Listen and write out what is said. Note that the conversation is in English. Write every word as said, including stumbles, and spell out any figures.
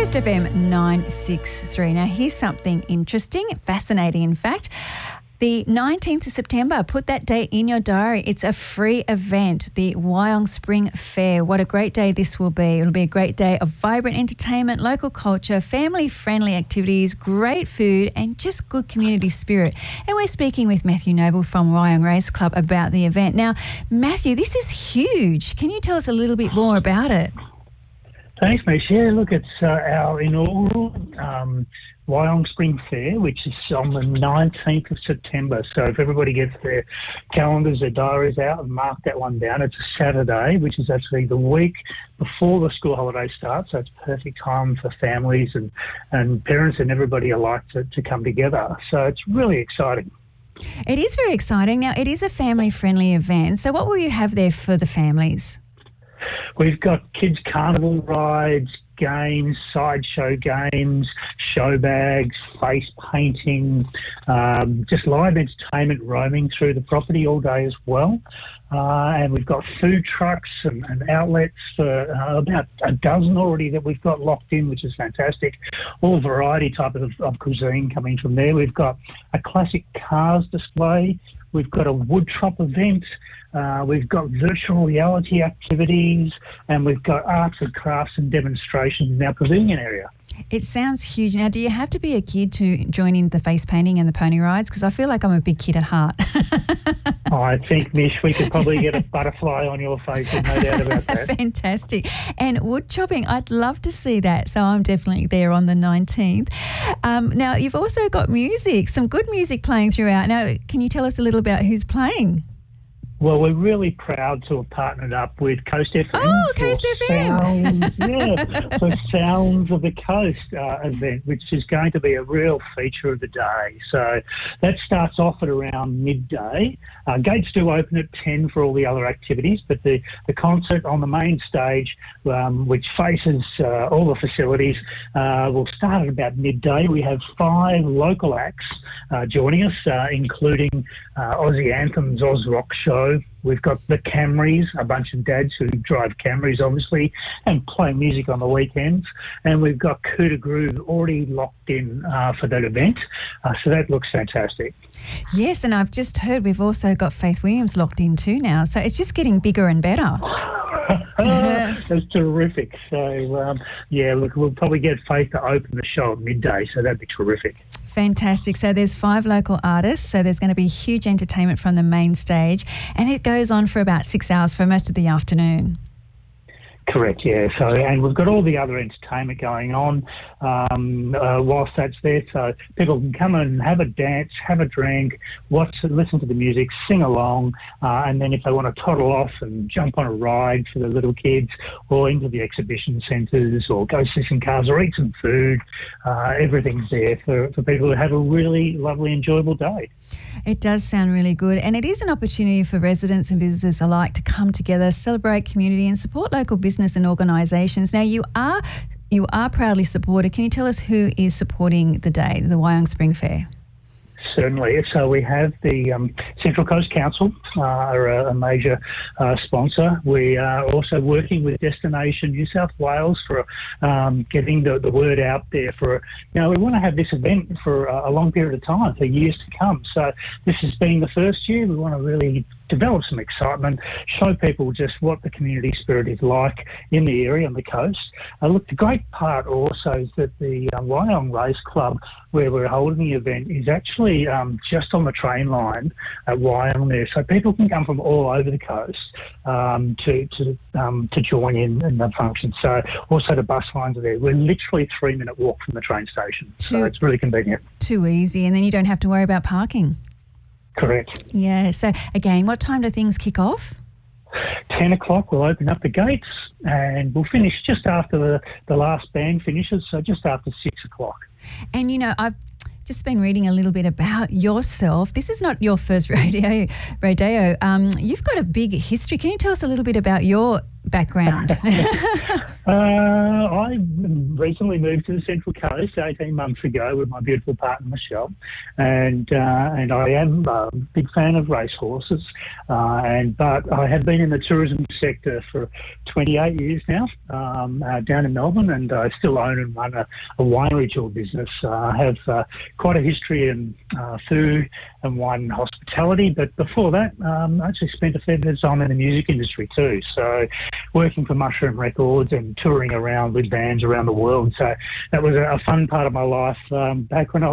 Coast F M nine six three. Now, here's something interesting, fascinating, in fact. The nineteenth of September, put that date in your diary. It's a free event, the Wyong Spring Fair. What a great day this will be. It'll be a great day of vibrant entertainment, local culture, family-friendly activities, great food and just good community spirit. And we're speaking with Matthew Noble from Wyong Race Club about the event. Now, Matthew, this is huge. Can you tell us a little bit more about it? Thanks, Mish. Yeah, look, it's uh, our inaugural um, Wyong Spring Fair, which is on the nineteenth of September. So if everybody gets their calendars, their diaries out and mark that one down, it's a Saturday, which is actually the week before the school holiday starts. So it's perfect time for families and, and parents and everybody alike to, to come together. So it's really exciting. It is very exciting. Now, it is a family-friendly event. So what will you have there for the families? We've got kids' carnival rides, games, sideshow games, show bags, face painting, um, just live entertainment roaming through the property all day as well. Uh, and we've got food trucks and, and outlets for uh, about a dozen already that we've got locked in, which is fantastic. All variety type of, of cuisine coming from there. We've got a classic cars display. We've got a wood chop event. Uh, we've got virtual reality activities, and we've got arts and crafts and demonstrations in our pavilion area. It sounds huge. Now, do you have to be a kid to join in the face painting and the pony rides? Because I feel like I'm a big kid at heart. I think, Mish, we could probably get a butterfly on your face, no doubt about that. Fantastic. And wood chopping, I'd love to see that. So I'm definitely there on the nineteenth. Um, now, you've also got music, some good music playing throughout. Now, can you tell us a little about who's playing? Well, we're really proud to have partnered up with Coast F M. Oh, Coast F M. Sounds, yeah, for Sounds of the Coast uh, event, which is going to be a real feature of the day. So that starts off at around midday. Uh, gates do open at ten for all the other activities, but the, the concert on the main stage, um, which faces uh, all the facilities, uh, will start at about midday. We have five local acts uh, joining us, uh, including uh, Aussie Anthems, Oz Rock Show. We've got the Camrys, a bunch of dads who drive Camrys, obviously, and play music on the weekends. And we've got Coup de Groove already locked in uh, for that event. Uh, so that looks fantastic. Yes, and I've just heard we've also got Faith Williams locked in too now. So it's just getting bigger and better. That's terrific. So, um, yeah, look, we'll probably get Faith to open the show at midday, so that'd be terrific. Fantastic. So there's five local artists, so there's going to be huge entertainment from the main stage, and it goes on for about six hours for most of the afternoon. Correct, yeah. So, and we've got all the other entertainment going on um, uh, whilst that's there. So people can come and have a dance, have a drink, watch, listen to the music, sing along, uh, and then if they want to toddle off and jump on a ride for the little kids, or into the exhibition centres, or go see some cars, or eat some food, uh, everything's there for, for people to have a really lovely, enjoyable day. It does sound really good, and it is an opportunity for residents and visitors alike to come together, celebrate community and support local business and organisations. Now, you are you are proudly supported. Can you tell us who is supporting the day, the Wyong Spring Fair? Certainly. So we have the um, Central Coast Council, uh, are a, a major uh, sponsor. We are also working with Destination New South Wales for um, getting the, the word out there for, you know, we want to have this event for a, a long period of time, for years to come. So this has been the first year. We want to really develop some excitement, show people just what the community spirit is like in the area, on the coast. Uh, look, the great part also is that the uh, Wyong Race Club, where we're holding the event, is actually um, just on the train line at Wyong there. So people can come from all over the coast um, to to um, to join in in the function. So also the bus lines are there. We're literally a three-minute walk from the train station. So too, it's really convenient. Too easy, and then you don't have to worry about parking. Correct. Yeah. So, again, what time do things kick off? ten o'clock, we'll open up the gates, and we'll finish just after the, the last band finishes, so just after six o'clock. And, you know, I've just been reading a little bit about yourself. This is not your first rodeo. rodeo. Um, you've got a big history. Can you tell us a little bit about your background? uh, I recently moved to the Central Coast eighteen months ago with my beautiful partner Michelle, and uh, and I am a big fan of racehorses. Uh, and but I have been in the tourism sector for twenty-eight years now, um, uh, down in Melbourne, and I still own and run a, a winery tour business. Uh, I have uh, quite a history in uh, food and wine and hospitality, but before that, um, I actually spent a fair bit of time in the music industry too. So, working for Mushroom Records and touring around with bands around the world. So that was a, a fun part of my life um, back when I